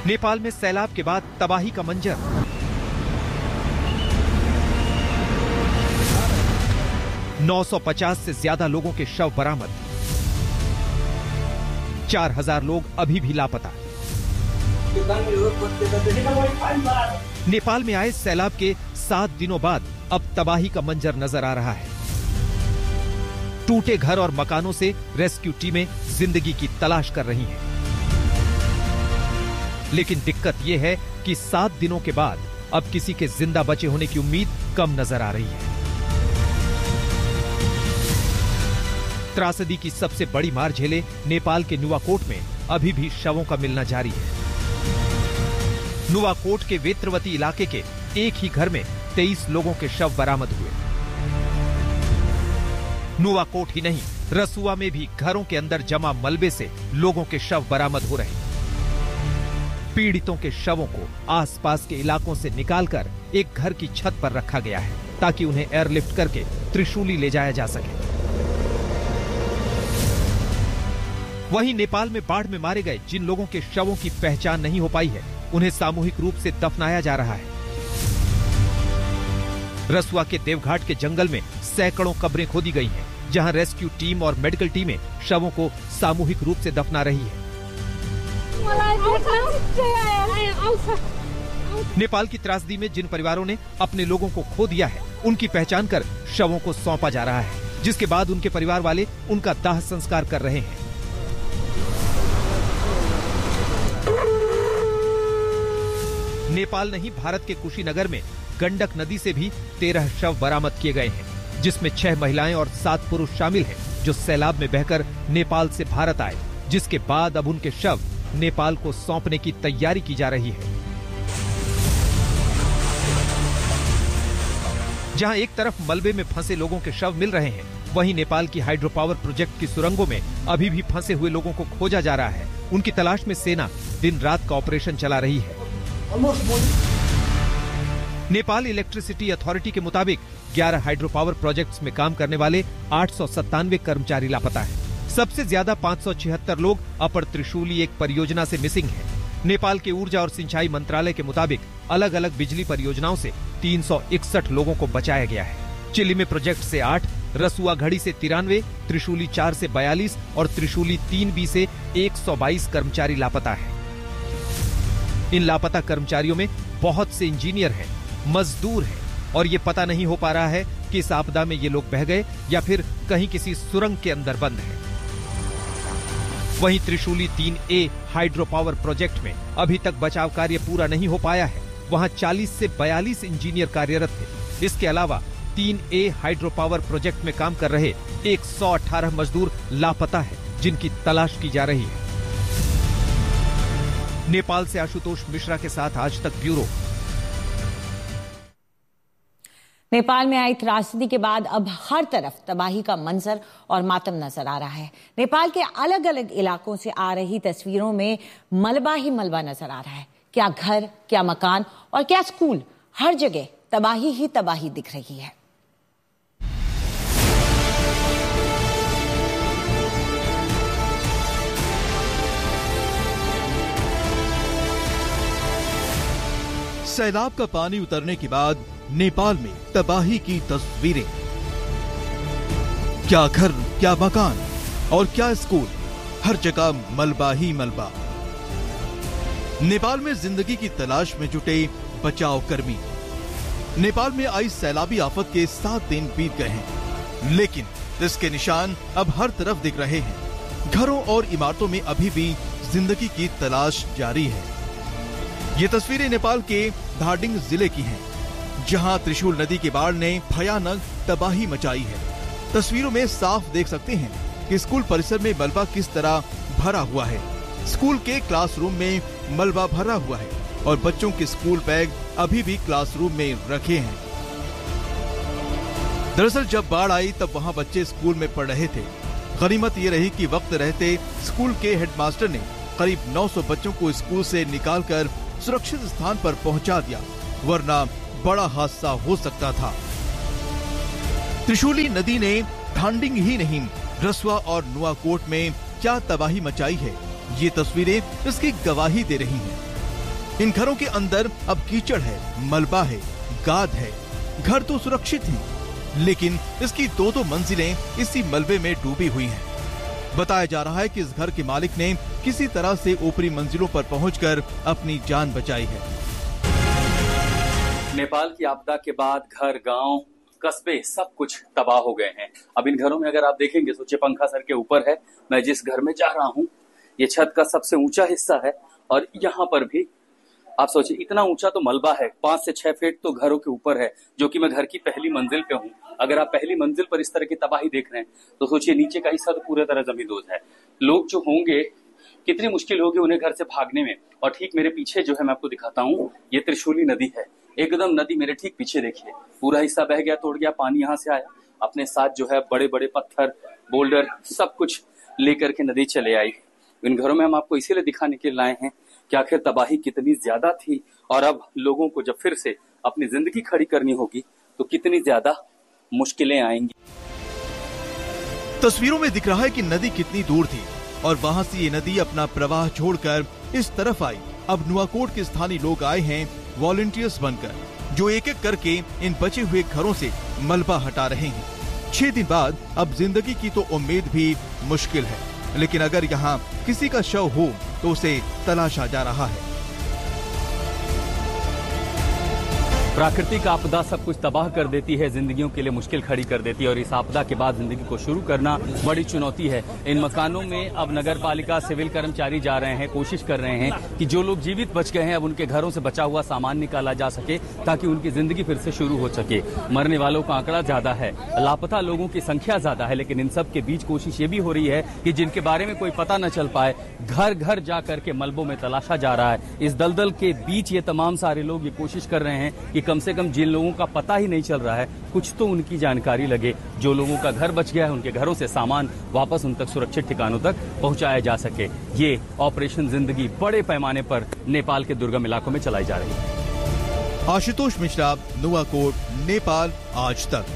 नेपाल में सैलाब के बाद तबाही का मंजर। नौ 950 से ज्यादा लोगों के शव बरामद। 4000 लोग अभी भी लापता। नेपाल में आए सैलाब के 7 दिनों बाद अब तबाही का मंजर नजर आ रहा है। टूटे घर और मकानों से रेस्क्यू टीमें जिंदगी की तलाश कर रही हैं। लेकिन दिक्कत यह है कि 7 दिनों के बाद अब किसी के जिंदा बचे होने की उम्मीद कम नजर आ रही है। त्रासदी की सबसे बड़ी मार झेले नेपाल के नुवाकोट में अभी भी शवों का मिलना जारी है। नुवाकोट के वेत्रवती इलाके के एक ही घर में 23 लोगों के शव बरामद हुए। नुवाकोट ही नहीं, रसुआ में भी घरों के अंदर जमा मलबे से लोगों के शव बरामद हो रहे। पीड़ितों के शवों को आसपास के इलाकों से निकालकर एक घर की छत पर रखा गया है ताकि उन्हें एयरलिफ्ट करके त्रिशूली ले जाया जा सके। वहीं नेपाल में बाढ़ में मारे गए जिन लोगों के शवों की पहचान नहीं हो पाई है, उन्हें सामूहिक रूप से दफनाया जा रहा है। रसुआ के देवघाट के जंगल में सैकड़ों कब्रें खोदी गई हैं, जहां रेस्क्यू टीम और मेडिकल टीमें शवों को सामूहिक रूप से दफना रही है। नेपाल की त्रासदी में जिन परिवारों ने अपने लोगों को खो दिया है, उनकी पहचान कर शवों को सौंपा जा रहा है, जिसके बाद उनके परिवार वाले उनका दाह संस्कार कर रहे हैं। नेपाल नहीं, भारत के कुशीनगर में गंडक नदी से भी 13 शव बरामद किए गए हैं, जिसमें 6 महिलाएं और 7 पुरुष शामिल हैं, जो सैलाब में बहकर नेपाल से भारत आए, जिसके बाद अब उनके शव नेपाल को सौंपने की तैयारी की जा रही है। जहां एक तरफ मलबे में फंसे लोगों के शव मिल रहे हैं, वहीं नेपाल की हाइड्रो पावर प्रोजेक्ट की सुरंगों में अभी भी फंसे हुए लोगों को खोजा जा रहा है। उनकी तलाश में सेना दिन रात का ऑपरेशन चला रही है। नेपाल इलेक्ट्रिसिटी अथॉरिटी के मुताबिक 11 हाइड्रो पावर प्रोजेक्ट्स में काम करने वाले 897 कर्मचारी लापता हैं। सबसे ज्यादा 576 लोग अपर त्रिशूली एक परियोजना से मिसिंग हैं। नेपाल के ऊर्जा और सिंचाई मंत्रालय के मुताबिक अलग अलग बिजली परियोजनाओं से 361 लोगों को बचाया गया है। चिली में प्रोजेक्ट से 8, रसुआ घड़ी से 93, त्रिशूली 4 से 42 और त्रिशूली 3B से 122 कर्मचारी लापता है। इन लापता कर्मचारियों में बहुत से इंजीनियर हैं, मजदूर हैं, और ये पता नहीं हो पा रहा है कि इस आपदा में ये लोग बह गए या फिर कहीं किसी सुरंग के अंदर बंद हैं। वहीं Trishuli 3A hydro power project में अभी तक बचाव कार्य पूरा नहीं हो पाया है। वहां 40 से 42 इंजीनियर कार्यरत थे। इसके अलावा 3A हाइड्रो पावर प्रोजेक्ट में काम कर रहे 118 मजदूर लापता है, जिनकी तलाश की जा रही है। नेपाल से आशुतोष मिश्रा के साथ आज तक ब्यूरो। नेपाल में आई त्रासदी के बाद अब हर तरफ तबाही का मंजर और मातम नजर आ रहा है। नेपाल के अलग अलग इलाकों से आ रही तस्वीरों में मलबा ही मलबा नजर आ रहा है। क्या घर, क्या मकान और क्या स्कूल, हर जगह तबाही ही तबाही दिख रही है। सैलाब का पानी उतरने के बाद नेपाल में तबाही की तस्वीरें। क्या घर, क्या मकान और क्या स्कूल, हर जगह मलबा ही मलबा। नेपाल में जिंदगी की तलाश में जुटे बचाव कर्मी। नेपाल में आई सैलाबी आफत के 7 दिन बीत गए हैं, लेकिन इसके निशान अब हर तरफ दिख रहे हैं। घरों और इमारतों में अभी भी जिंदगी की तलाश जारी है। ये तस्वीरें नेपाल के धादिङ जिले की हैं, जहां त्रिशूल नदी की बाढ़ ने भयानक तबाही मचाई है। तस्वीरों में साफ देख सकते हैं कि स्कूल परिसर में मलबा किस तरह भरा हुआ है। स्कूल के क्लासरूम में मलबा भरा हुआ है और बच्चों के स्कूल बैग अभी भी क्लासरूम में रखे हैं। दरअसल जब बाढ़ आई तब वहां बच्चे स्कूल में पढ़ रहे थे। गनीमत ये रही कि वक्त रहते स्कूल के हेडमास्टर ने करीब 900 बच्चों को स्कूल से निकालकर सुरक्षित स्थान पर पहुंचा दिया, वरना बड़ा हादसा हो सकता था। त्रिशूली नदी ने धादिङ ही नहीं, रसुआ और नुवाकोट में क्या तबाही मचाई है, ये तस्वीरें इसकी गवाही दे रही हैं। इन घरों के अंदर अब कीचड़ है, मलबा है, गाद है। घर तो सुरक्षित हैं, लेकिन इसकी दो मंजिलें इसी मलबे में डूबी हुई हैं। बताया जा रहा है कि इस घर के मालिक ने किसी तरह से ऊपरी मंजिलों पर पहुंचकर अपनी जान बचाई है। नेपाल की आपदा के बाद घर, गांव, कस्बे सब कुछ तबाह हो गए हैं। अब इन घरों में अगर आप देखेंगे, सोचिए पंखा सर के ऊपर है, मैं जिस घर में जा रहा हूँ ये छत का सबसे ऊंचा हिस्सा है और यहाँ पर भी आप सोचिए इतना ऊंचा तो मलबा है, 5 से 6 फीट तो घरों के ऊपर है, जो कि मैं घर की पहली मंजिल पे हूँ। अगर आप पहली मंजिल पर इस तरह की तबाही देख रहे हैं तो सोचिए नीचे का हिस्सा तो पूरी तरह जमींदोज है। लोग जो होंगे कितनी मुश्किल होगी उन्हें घर से भागने में। और ठीक मेरे पीछे जो है मैं आपको दिखाता हूँ, ये त्रिशूली नदी है, एकदम नदी मेरे ठीक पीछे देखिए, पूरा हिस्सा बह गया, तोड़ गया, पानी यहाँ से आया, अपने साथ जो है बड़े बड़े पत्थर, बोल्डर सब कुछ लेकर के नदी चले आई। इन घरों में हम आपको इसीलिए दिखाने के लिए लाए हैं कि आखिर तबाही कितनी ज्यादा थी और अब लोगों को जब फिर से अपनी जिंदगी खड़ी करनी होगी तो कितनी ज्यादा मुश्किलें आएंगी। तस्वीरों में दिख रहा है कि नदी कितनी दूर थी और वहां से ये नदी अपना प्रवाह छोड़कर इस तरफ आई। अब नुआकोट के स्थानीय लोग आए हैं वॉलंटियर्स बनकर, जो एक एक करके इन बचे हुए घरों से मलबा हटा रहे हैं। 6 दिन बाद अब जिंदगी की तो उम्मीद भी मुश्किल है, लेकिन अगर यहाँ किसी का शव हो तो उसे तलाशा जा रहा है। प्राकृतिक आपदा सब कुछ तबाह कर देती है, जिंदगियों के लिए मुश्किल खड़ी कर देती है और इस आपदा के बाद जिंदगी को शुरू करना बड़ी चुनौती है। इन मकानों में अब नगर पालिका सिविल कर्मचारी जा रहे हैं, कोशिश कर रहे हैं कि जो लोग जीवित बच गए हैं अब उनके घरों से बचा हुआ सामान निकाला जा सके ताकि उनकी जिंदगी फिर से शुरू हो सके। मरने वालों का आंकड़ा ज्यादा है, लापता लोगों की संख्या ज्यादा है, लेकिन इन सब के बीच कोशिश ये भी हो रही है कि जिनके बारे में कोई पता न चल पाए घर घर जा करके मलबों में तलाशा जा रहा है। इस दलदल के बीच ये तमाम सारे लोग ये कोशिश कर रहे हैं कि कम से कम जिन लोगों का पता ही नहीं चल रहा है कुछ तो उनकी जानकारी लगे। जो लोगों का घर बच गया है उनके घरों से सामान वापस उन तक सुरक्षित ठिकानों तक पहुंचाया जा सके। ये ऑपरेशन जिंदगी बड़े पैमाने पर नेपाल के दुर्गम इलाकों में चलाई जा रही है। आशुतोष मिश्रा, नुआकोट, नेपाल आज तक।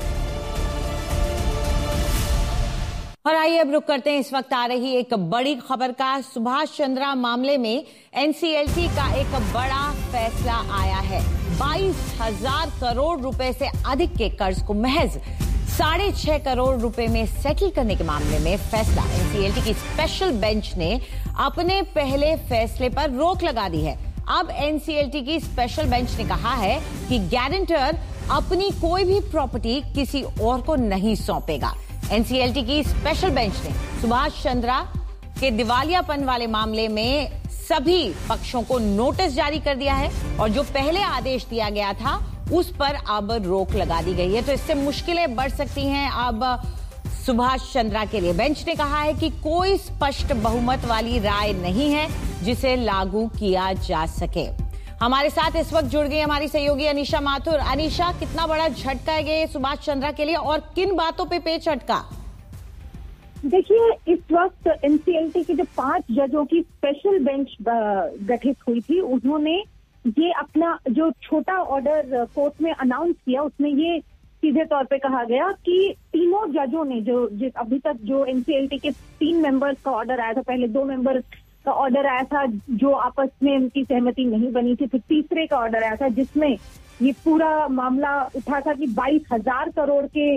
और आइए अब रुक करते हैं इस वक्त आ रही एक बड़ी खबर का। सुभाष चंद्रा मामले में एनसीएलटी का एक बड़ा फैसला आया है। 22,000 करोड़ रुपए से अधिक के कर्ज को महज 6.5 करोड़ रुपए में सेटल करने के मामले में फैसला। एनसीएलटी की स्पेशल बेंच ने अपने पहले फैसले पर रोक लगा दी है। अब एनसीएलटी की स्पेशल बेंच ने कहा है कि गारंटर अपनी कोई भी प्रॉपर्टी किसी और को नहीं सौंपेगा। एनसीएलटी की स्पेशल बेंच ने सुभाष चंद्रा के दिवालियापन वाले मामले में सभी पक्षों को नोटिस जारी कर दिया है और जो पहले आदेश दिया गया था उस पर अब रोक लगा दी गई है। तो इससे मुश्किलें बढ़ सकती हैं अब सुभाष चंद्रा के लिए। बेंच ने कहा है कि कोई स्पष्ट बहुमत वाली राय नहीं है जिसे लागू किया जा सके। हमारे साथ इस वक्त जुड़ गई हमारी सहयोगी अनीशा माथुर। अनीशा, कितना बड़ा झटका है ये सुभाष चंद्रा के लिए और किन बातों पे पेच झटका? देखिए, इस वक्त एनसीएलटी की जो 5 जजों की स्पेशल बेंच गठित हुई थी, उन्होंने ये अपना जो छोटा ऑर्डर कोर्ट में अनाउंस किया, उसमें ये सीधे तौर पे कहा गया कि तीनों जजों ने जिस अभी तक जो एनसीएलटी के 3 मेंबर्स का ऑर्डर आया था, पहले 2 मेंबर्स का ऑर्डर आया था जो आपस में उनकी सहमति नहीं बनी थी, फिर तीसरे का ऑर्डर आया था जिसमें ये पूरा मामला उठा था कि 22,000 करोड़ के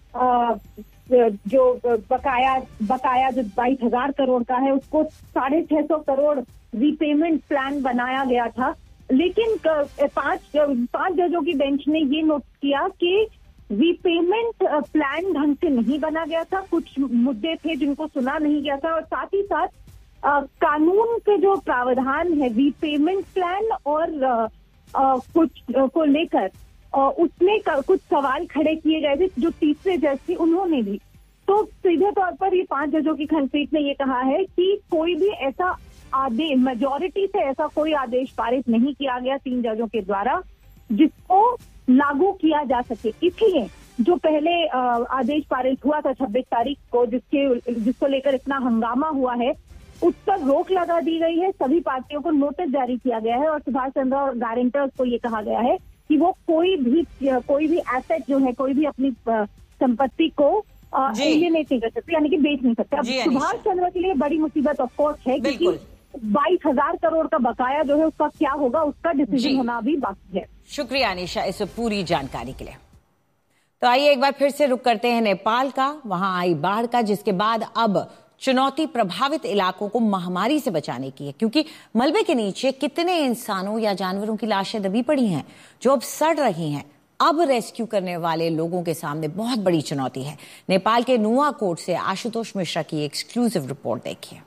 जो बकाया जो 22,000 करोड़ का है उसको 650 करोड़ रीपेमेंट प्लान बनाया गया था। लेकिन 5 जजों की बेंच ने ये नोट किया कि रीपेमेंट प्लान ढंग से नहीं बना गया था, कुछ मुद्दे थे जिनको सुना नहीं गया था और साथ ही साथ कानून के जो प्रावधान है रीपेमेंट प्लान और कुछ को लेकर उसमें कुछ सवाल खड़े किए गए थे जो तीसरे जज थे उन्होंने भी। तो सीधे तौर पर ये 5 जजों की खंडपीठ ने ये कहा है कि कोई भी ऐसा आदेश, मेजॉरिटी से ऐसा कोई आदेश पारित नहीं किया गया 3 जजों के द्वारा जिसको लागू किया जा सके। इसलिए जो पहले आदेश पारित हुआ था 26 तारीख को जिसको लेकर इतना हंगामा हुआ है, उस पर रोक लगा दी गई है। सभी पार्टियों को नोटिस जारी किया गया है और सुभाष चंद्रा और गारंटर्स को ये कहा गया है कि वो कोई भी एसेट जो है, कोई भी अपनी संपत्ति को एलियनेट नहीं कर सकते, यानी कि बेच नहीं सकते। अब सुभाष चंद्रा के लिए बड़ी मुसीबत ऑफ कोर्स है क्योंकि 22,000 करोड़ का बकाया जो है उसका क्या होगा, उसका डिसीजन होना अभी बाकी है। शुक्रिया अनीशा इस पूरी जानकारी के लिए। तो आइए एक बार फिर से रुक करते हैं नेपाल का। वहां आई बाढ़ का, जिसके बाद अब चुनौती प्रभावित इलाकों को महामारी से बचाने की है, क्योंकि मलबे के नीचे कितने इंसानों या जानवरों की लाशें दबी पड़ी हैं जो अब सड़ रही हैं। अब रेस्क्यू करने वाले लोगों के सामने बहुत बड़ी चुनौती है। नेपाल के नुआकोट से आशुतोष मिश्रा की एक्सक्लूसिव रिपोर्ट देखिए।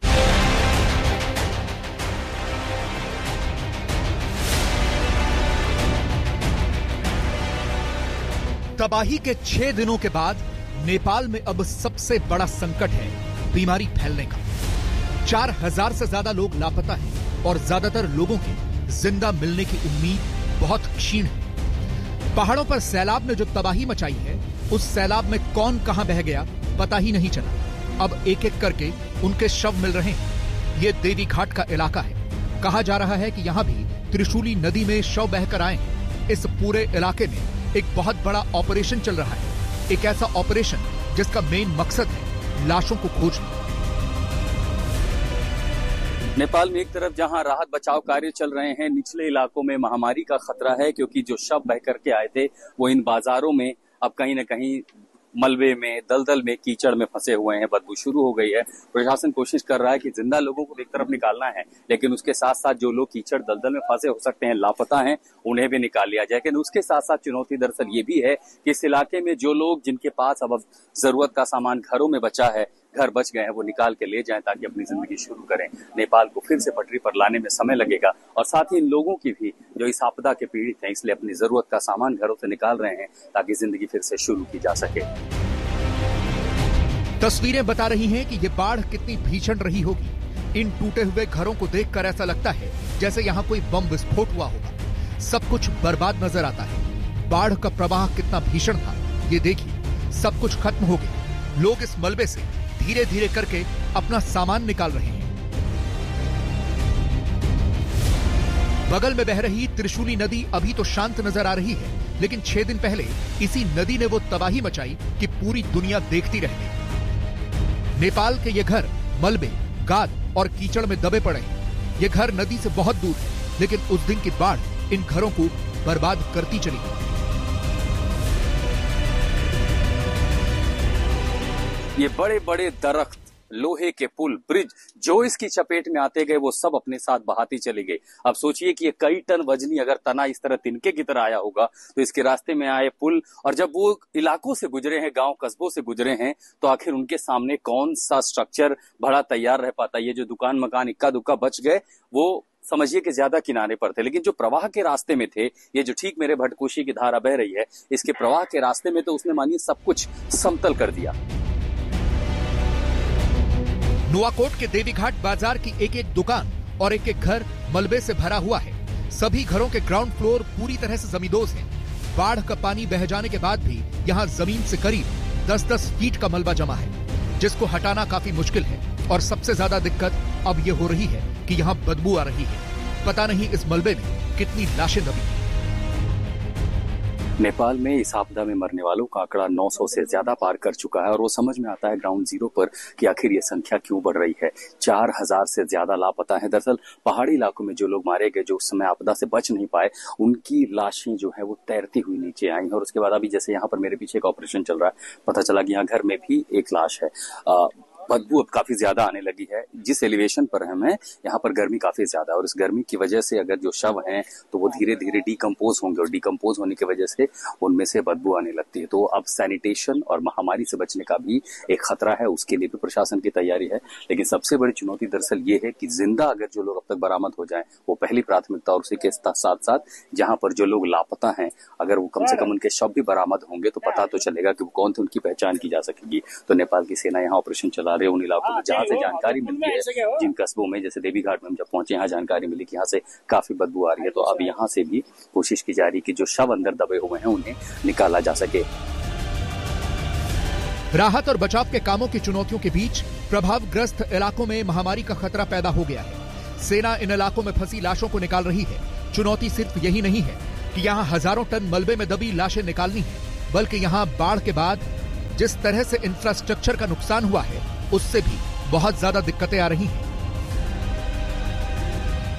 तबाही के 6 दिनों के बाद नेपाल में अब सबसे बड़ा संकट है बीमारी फैलने का। 4,000 से ज्यादा लोग लापता हैं और ज्यादातर लोगों की जिंदा मिलने की उम्मीद बहुत क्षीण है। पहाड़ों पर सैलाब ने जो तबाही मचाई है, उस सैलाब में कौन कहां बह गया पता ही नहीं चला। अब एक एक करके उनके शव मिल रहे हैं। ये देवी घाट का इलाका है। कहा जा रहा है कि यहां भी त्रिशूली नदी में शव बहकर आए हैं। इस पूरे इलाके में एक बहुत बड़ा ऑपरेशन चल रहा है, एक ऐसा ऑपरेशन जिसका मेन मकसद है लाशों को खोजना। नेपाल में एक तरफ जहां राहत बचाव कार्य चल रहे हैं, निचले इलाकों में महामारी का खतरा है, क्योंकि जो शव बह करके आए थे वो इन बाजारों में अब कहीं न कहीं मलबे में, दलदल में, कीचड़ में फंसे हुए हैं। बदबू शुरू हो गई है। प्रशासन कोशिश कर रहा है कि जिंदा लोगों को एक तरफ निकालना है, लेकिन उसके साथ साथ जो लोग कीचड़ दलदल में फंसे हो सकते हैं, लापता हैं, उन्हें भी निकाल लिया जाए। लेकिन उसके साथ साथ चुनौती दरअसल ये भी है कि इस इलाके में जो लोग, जिनके पास अब जरूरत का सामान घरों में बचा है, घर बच गए हैं, वो निकाल के ले जाएं ताकि अपनी जिंदगी शुरू करें। नेपाल को फिर से पटरी पर लाने में समय लगेगा और साथ ही इन लोगों की भी जो इस आपदा के पीड़ित हैं, इसलिए अपनी जरूरत का सामान घरों से निकाल रहे हैं ताकि जिंदगी फिर से शुरू की जा सके। तस्वीरें बता रही हैं कि ये बाढ़ कितनी भीषण रही होगी। इन टूटे हुए घरों को देखकर ऐसा लगता है जैसे यहाँ कोई बम विस्फोट हुआ होगा। सब कुछ बर्बाद नजर आता है। बाढ़ का प्रवाह कितना भीषण था ये देखिए। सब कुछ खत्म हो गया। लोग इस मलबे से धीरे धीरे करके अपना सामान निकाल रहे हैं। बगल में बह रही त्रिशूली नदी अभी तो शांत नजर आ रही है, लेकिन 6 दिन पहले इसी नदी ने वो तबाही मचाई कि पूरी दुनिया देखती रह गई। नेपाल के ये घर मलबे, गाद और कीचड़ में दबे पड़े हैं। ये घर नदी से बहुत दूर है, लेकिन उस दिन की बाढ़ इन घरों को बर्बाद करती चली गई। ये बड़े बड़े दरख्त, लोहे के पुल, ब्रिज जो इसकी चपेट में आते गए, वो सब अपने साथ बहाती चली गई। अब सोचिए कि ये कई टन वजनी अगर तना इस तरह तिनके की तरह आया होगा, तो इसके रास्ते में आए पुल, और जब वो इलाकों से गुजरे हैं, गांव कस्बों से गुजरे हैं, तो आखिर उनके सामने कौन सा स्ट्रक्चर बड़ा तैयार रह पाता। ये जो दुकान मकान इक्का दुक्का बच गए, वो समझिए कि ज्यादा किनारे पर थे, लेकिन जो प्रवाह के रास्ते में थे, ये जो ठीक मेरे भटकोशी की धारा बह रही है, इसके प्रवाह के रास्ते में तो उसने मानिए सब कुछ समतल कर दिया। नुआकोट के देवीघाट बाजार की एक एक दुकान और एक एक घर मलबे से भरा हुआ है। सभी घरों के ग्राउंड फ्लोर पूरी तरह से जमींदोज हैं। बाढ़ का पानी बह जाने के बाद भी यहाँ जमीन से करीब 10-10 फीट का मलबा जमा है, जिसको हटाना काफी मुश्किल है। और सबसे ज्यादा दिक्कत अब ये हो रही है कि यहाँ बदबू आ रही है। पता नहीं इस मलबे में कितनी लाशें दबी। नेपाल में इस आपदा में मरने वालों का आंकड़ा 900 से ज्यादा पार कर चुका है, और वो समझ में आता है ग्राउंड जीरो पर कि आखिर ये संख्या क्यों बढ़ रही है। 4,000 से ज्यादा लापता है। दरअसल पहाड़ी इलाकों में जो लोग मारे गए, जो उस समय आपदा से बच नहीं पाए, उनकी लाशें जो है वो तैरती हुई नीचे आई। और उसके बाद अभी जैसे यहाँ पर मेरे पीछे एक ऑपरेशन चल रहा है, पता चला कि यहाँ घर में भी एक लाश है। बदबू अब काफी ज्यादा आने लगी है। जिस एलिवेशन पर हम हैं, यहाँ पर गर्मी काफी ज्यादा है, और इस गर्मी की वजह से अगर जो शव हैं तो वो धीरे धीरे डिकम्पोज होंगे, और डिकम्पोज होने की वजह से उनमें से बदबू आने लगती है। तो अब सैनिटेशन और महामारी से बचने का भी एक खतरा है, उसके लिए भी प्रशासन की तैयारी है। लेकिन सबसे बड़ी चुनौती दरअसल ये है कि जिंदा अगर जो लोग अब तक बरामद हो जाएं, वो पहली प्राथमिकता, और उसी के साथ साथ जहां पर जो लोग लापता हैं, अगर वो कम से कम उनके शव भी बरामद होंगे तो पता तो चलेगा कि वो कौन थे, उनकी पहचान की जा सकेगी। तो नेपाल की सेना यहाँ ऑपरेशन चला रही है उन इलाकों में जहाँ से जानकारी मिलती है, जिन कस्बों में, जैसे देवीघाट में हम जब पहुंचे, यहाँ जानकारी मिली कि यहाँ से काफी बदबू आ रही है। तो अब यहाँ से भी कोशिश की जा रही है कि जो शव अंदर दबे हुए हैं उन्हें निकाला जा सके। राहत और बचाव के कामों की चुनौतियों के बीच प्रभावग्रस्त इलाकों में महामारी का खतरा पैदा हो गया है। सेना इन इलाकों में फंसी लाशों को निकाल रही है। चुनौती सिर्फ यही नहीं है कि यहाँ हजारों टन मलबे में दबी लाशें निकालनी है, बल्कि यहाँ बाढ़ के बाद जिस तरह से इंफ्रास्ट्रक्चर का नुकसान हुआ है, उससे भी बहुत ज्यादा दिक्कतें आ रही हैं।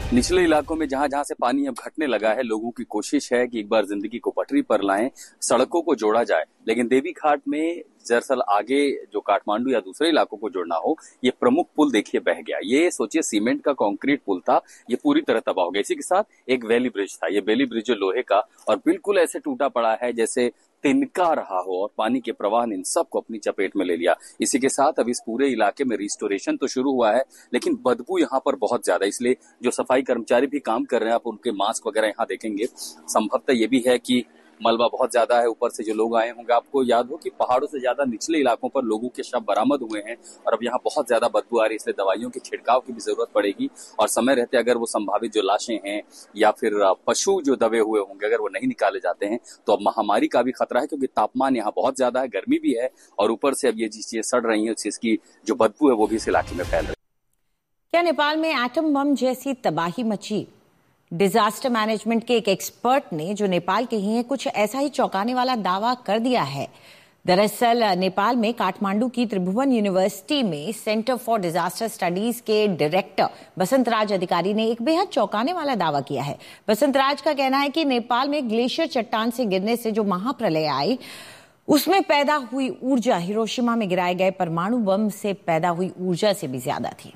निचले इलाकों में जहां जहां से पानी अब घटने लगा है, लोगों की कोशिश है कि एक बार जिंदगी को पटरी पर लाएं, सड़कों को जोड़ा जाए। लेकिन देवी घाट में दरअसल आगे जो काठमांडू या दूसरे इलाकों को जोड़ना हो, ये प्रमुख पुल देखिए बह गया। ये सोचिए सीमेंट का कंक्रीट पुल था, ये पूरी तरह तबाह हो गया। इसी के साथ एक वैली ब्रिज था, ये वैली ब्रिज जो लोहे का और बिल्कुल ऐसे टूटा पड़ा है जैसे तिनका रहा हो, और पानी के प्रवाह ने इन सबको अपनी चपेट में ले लिया। इसी के साथ अब इस पूरे इलाके में रिस्टोरेशन तो शुरू हुआ है, लेकिन बदबू यहाँ पर बहुत ज्यादा, इसलिए जो सफाई कर्मचारी भी काम कर रहे हैं, आप उनके मास्क वगैरह यहाँ देखेंगे। संभवतः ये भी है कि मलबा बहुत ज्यादा है, ऊपर से जो लोग आए होंगे, आपको याद हो कि पहाड़ों से ज्यादा निचले इलाकों पर लोगों के शव बरामद हुए हैं और अब यहाँ बहुत ज्यादा बदबू आ रही है, इसलिए दवाइयों के छिड़काव की भी जरूरत पड़ेगी। और समय रहते अगर वो संभावित जो लाशें हैं या फिर पशु जो दबे हुए होंगे, अगर वो नहीं निकाले जाते हैं तो अब महामारी का भी खतरा है, क्योंकि तापमान यहाँ बहुत ज्यादा है, गर्मी भी है और ऊपर से अब ये चीजें सड़ रही है, इसकी जो बदबू है वो भी इस इलाके में फैल रही है। क्या नेपाल में एटम बम जैसी तबाही मची? डिजास्टर मैनेजमेंट के एक एक्सपर्ट ने जो नेपाल के ही हैं, कुछ ऐसा ही चौंकाने वाला दावा कर दिया है। दरअसल नेपाल में काठमांडू की त्रिभुवन यूनिवर्सिटी में सेंटर फॉर डिजास्टर स्टडीज के डायरेक्टर बसंत राज अधिकारी ने एक बेहद चौंकाने वाला दावा किया है। बसंत राज का कहना है कि नेपाल में ग्लेशियर चट्टान से गिरने से जो महाप्रलय आई, उसमें पैदा हुई ऊर्जा हिरोशिमा में गिराए गए परमाणु बम से पैदा हुई ऊर्जा से भी ज्यादा थी।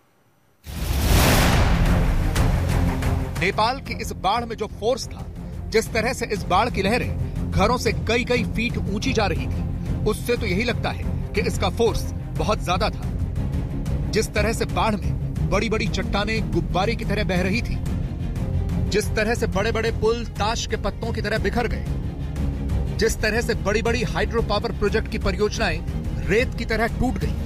नेपाल की इस बाढ़ में जो फोर्स था, जिस तरह से इस बाढ़ की लहरें घरों से कई कई फीट ऊंची जा रही थी, उससे तो यही लगता है कि इसका फोर्स बहुत ज्यादा था। जिस तरह से बाढ़ में बड़ी बड़ी चट्टानें गुब्बारे की तरह बह रही थी, जिस तरह से बड़े बड़े पुल ताश के पत्तों की तरह बिखर गए, जिस तरह से बड़ी बड़ी हाइड्रो पावर प्रोजेक्ट की परियोजनाएं रेत की तरह टूट गई,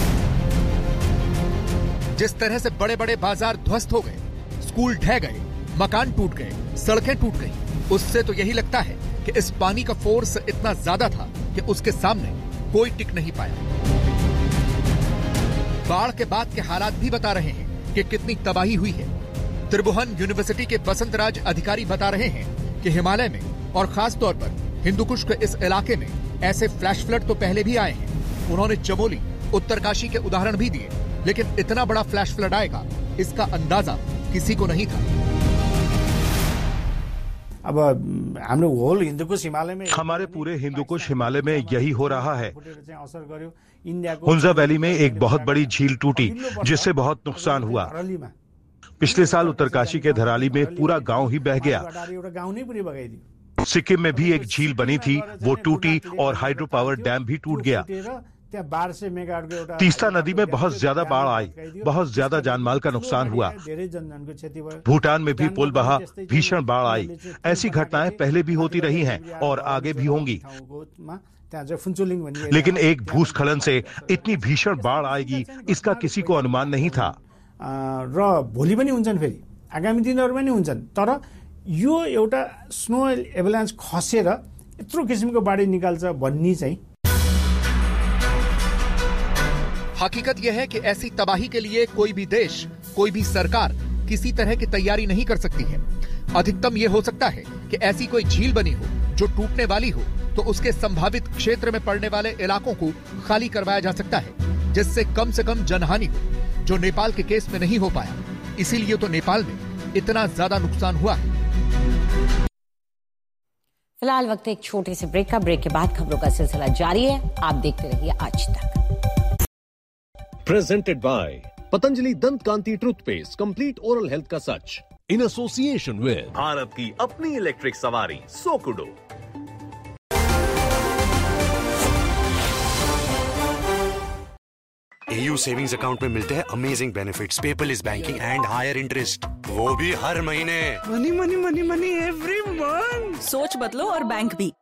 जिस तरह से बड़े बड़े बाजार ध्वस्त हो गए, स्कूल ढह गए, मकान टूट गए, सड़कें टूट गई, उससे तो यही लगता है कि इस पानी का फोर्स इतना ज्यादा था कि उसके सामने कोई टिक नहीं पाया। बाढ़ के बाद के हालात भी बता रहे हैं कि कितनी तबाही हुई है। त्रिभुवन यूनिवर्सिटी के बसंत राज अधिकारी बता रहे हैं कि हिमालय में और खास तौर पर हिंदुकुश के इस इलाके में ऐसे फ्लैश फ्लड तो पहले भी आए हैं। उन्होंने चमोली, उत्तरकाशी के उदाहरण भी दिए, लेकिन इतना बड़ा फ्लैश फ्लड आएगा इसका अंदाजा किसी को नहीं था। अब हाम्रो होल हिन्दुकुश हिमालय में, हमारे पूरे हिंदुकुश हिमालय में यही हो रहा है। हुंजा वैली में एक बहुत बड़ी झील टूटी, जिससे बहुत नुकसान हुआ। पिछले साल उत्तरकाशी के धराली में पूरा गांव ही बह गया। सिक्किम में भी एक झील बनी थी, वो टूटी और हाइड्रो पावर डैम भी टूट गया। तीस्ता नदी में बहुत ज्यादा बाढ़ आई, बहुत ज्यादा जानमाल का नुकसान हुआ। भूटान में भी पुल बहा, भीषण बाढ़ आई। ऐसी घटनाएं पहले भी होती रही हैं और आगे भी होंगी, लेकिन एक भूस्खलन से इतनी भीषण बाढ़ आएगी इसका किसी को अनुमान नहीं था। र भोलि पनि हुन्छन्, फेरि आगामी दिनहरुमा पनि हुन्छन्, तर यो एउटा स्नो एभलान्स खसेर यत्रो किसिमको बाढी निकाल्छ भन्ने चाहिँ। हकीकत यह है कि ऐसी तबाही के लिए कोई भी देश, कोई भी सरकार किसी तरह की तैयारी नहीं कर सकती है। अधिकतम यह हो सकता है कि ऐसी कोई झील बनी हो जो टूटने वाली हो, तो उसके संभावित क्षेत्र में पड़ने वाले इलाकों को खाली करवाया जा सकता है, जिससे कम से कम जनहानि हो, जो नेपाल के केस में नहीं हो पाया। इसीलिए तो नेपाल में इतना ज्यादा नुकसान हुआ है। फिलहाल वक्त एक छोटे से ब्रेक का। ब्रेक के बाद खबरों का सिलसिला जारी है, आप देखते रहिए आज तक। Presented by Patanjali Dant Kanti Toothpaste, Complete Oral Health का सच, in association with भारत की अपनी इलेक्ट्रिक सवारी सोकुडो। AU सेविंग्स अकाउंट में मिलते हैं amazing benefits, paperless banking and higher interest, वो भी हर महीने। Money money money money every month. सोच बदलो और बैंक भी।